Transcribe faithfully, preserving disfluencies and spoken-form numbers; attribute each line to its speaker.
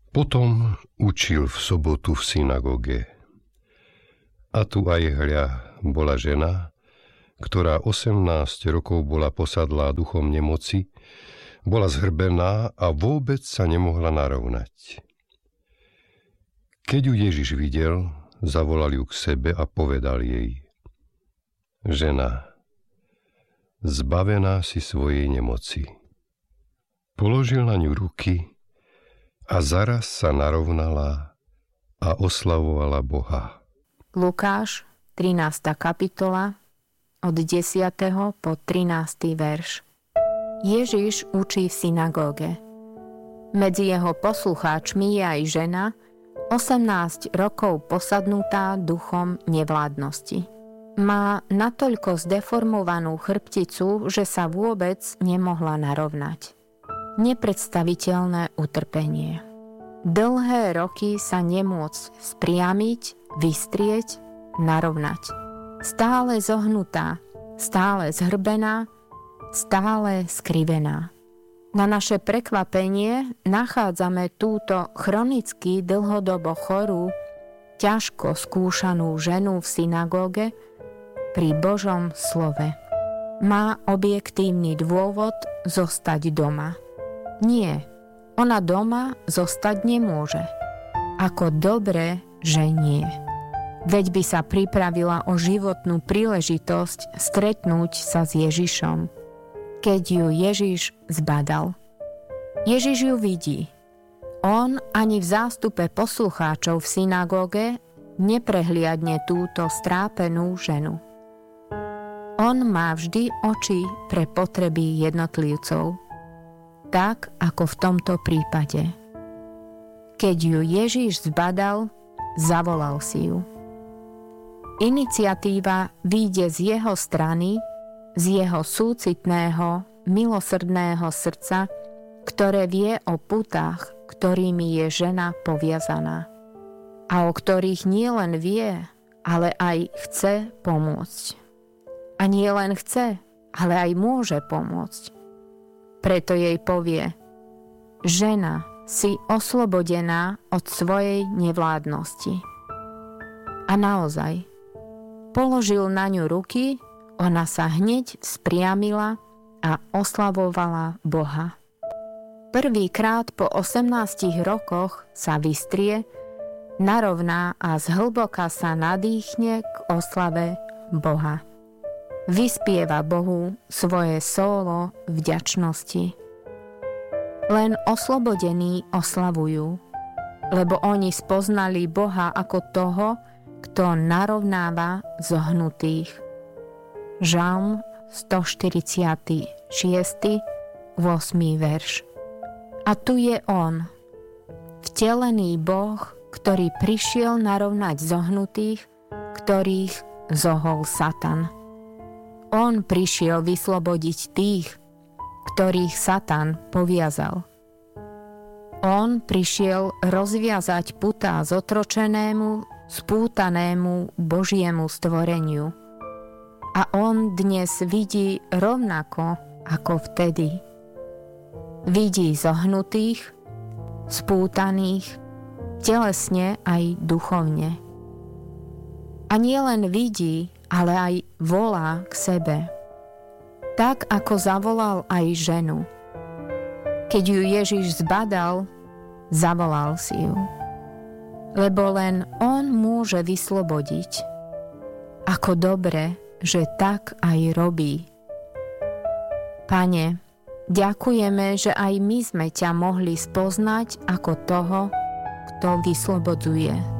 Speaker 1: Potom učil v sobotu v synagóge. A tu aj hľa bola žena, ktorá osemnásť rokov bola posadlá duchom nemoci, bola zhrbená a vôbec sa nemohla narovnať. Keď ju Ježiš videl, zavolal ju k sebe a povedal jej: Žena, zbavená si svojej nemoci. Položil na ňu ruky a zaraz sa narovnala a oslavovala Boha.
Speaker 2: Lukáš, trinásta kapitola, od desiateho po trinásty verš. Ježiš učí v synagóge. Medzi jeho poslucháčmi je aj žena, osemnásť rokov posadnutá duchom nevládnosti. Má natoľko zdeformovanú chrbticu, že sa vôbec nemohla narovnať. Nepredstaviteľné utrpenie. Dlhé roky sa nemôcť spriamiť, vystrieť, narovnať. Stále zohnutá, stále zhrbená, stále skrivená. Na naše prekvapenie nachádzame túto chronicky dlhodobo chorú, ťažko skúšanú ženu v synagóge pri Božom slove. Má objektívny dôvod zostať doma. Nie, ona doma zostať nemôže. Ako dobre, že nie. Veď by sa pripravila o životnú príležitosť stretnúť sa s Ježišom. Keď ju Ježiš zbadal. Ježiš ju vidí. On ani v zástupe poslucháčov v synagóge neprehliadne túto strápenú ženu. On má vždy oči pre potreby jednotlivcov. Tak ako v tomto prípade. Keď ju Ježiš zbadal, zavolal si ju. Iniciatíva vyjde z jeho strany, z jeho súcitného, milosrdného srdca, ktoré vie o putách, ktorými je žena poviazaná a o ktorých nielen vie, ale aj chce pomôcť. A nie len chce, ale aj môže pomôcť. Preto jej povie: žena, si oslobodená od svojej nevládnosti. A naozaj, položil na ňu ruky, ona sa hneď spriamila a oslavovala Boha. Prvýkrát po osemnástich rokoch sa vystrie, narovná a zhlboka sa nadýchne k oslave Boha. Vyspieva Bohu svoje sólo vďačnosti. Len oslobodení oslavujú, lebo oni spoznali Boha ako toho, kto narovnáva zohnutých. Žalm stoštyridsaťšesť, ôsmy verš. A tu je on, vtelený Boh, ktorý prišiel narovnať zohnutých, ktorých zohol Satan. On prišiel vyslobodiť tých, ktorých Satan poviazal. On prišiel rozviazať putá zotročenému, spútanému Božiemu stvoreniu. A on dnes vidí rovnako ako vtedy. Vidí zohnutých, spútaných, telesne aj duchovne. A nielen vidí, ale aj volá k sebe. Tak ako zavolal aj ženu. Keď ju Ježiš zbadal, zavolal si ju. Lebo len on môže vyslobodiť. Ako dobre, že tak aj robí. Pane, ďakujeme, že aj my sme ťa mohli spoznať ako toho, kto vyslobodzuje.